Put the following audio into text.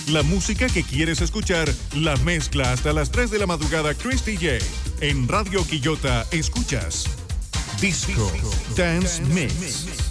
La música que quieres escuchar la mezcla hasta las 3 de la madrugada Chris DJ. En Radio Quillota escuchas Disco Dance Mix.